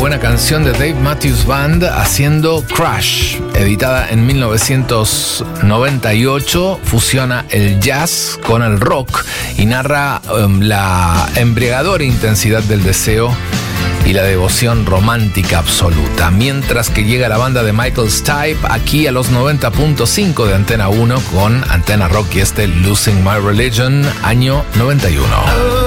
buena canción de Dave Matthews Band haciendo Crash, editada en 1998, fusiona el jazz con el rock y narra la embriagadora intensidad del deseo y la devoción romántica absoluta. Mientras que llega la banda de Michael Stipe aquí a los 90.5 de Antena 1 con Antena Rock y Losing My Religion, año 91.